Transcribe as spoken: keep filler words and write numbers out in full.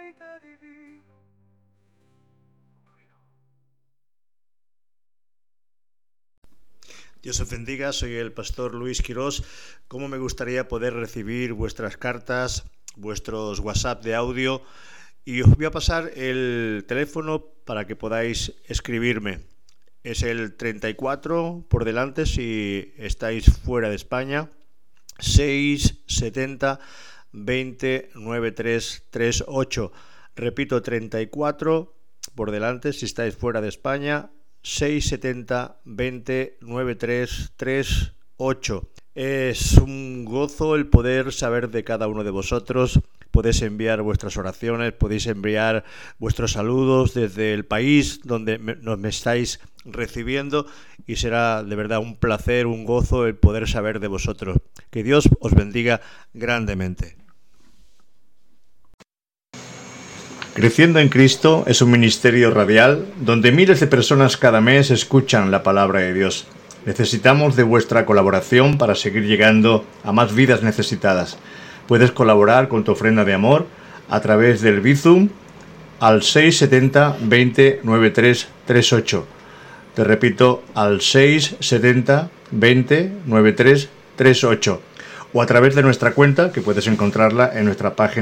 Dios os bendiga, soy el pastor Luis Quirós. Cómo me gustaría poder recibir vuestras cartas, vuestros WhatsApp de audio, y os voy a pasar el teléfono para que podáis escribirme. Es el treinta y cuatro por delante si estáis fuera de España, seis setenta veinte noventa y tres treinta y ocho. Repito, treinta y cuatro por delante si estáis fuera de España, seis setenta veinte noventa y tres treinta y ocho. Es un gozo el poder saber de cada uno de vosotros. Podéis enviar vuestras oraciones, podéis enviar vuestros saludos desde el país donde me, nos me estáis recibiendo, y será de verdad un placer, un gozo el poder saber de vosotros. Que Dios os bendiga grandemente. Creciendo en Cristo es un ministerio radial donde miles de personas cada mes escuchan la palabra de Dios. Necesitamos de vuestra colaboración para seguir llegando a más vidas necesitadas. Puedes colaborar con tu ofrenda de amor a través del Bizum al seis setenta veinte noventa y tres treinta y ocho. Te repito, al seis setenta veinte noventa y tres treinta y ocho. O a través de nuestra cuenta, que puedes encontrarla en nuestra página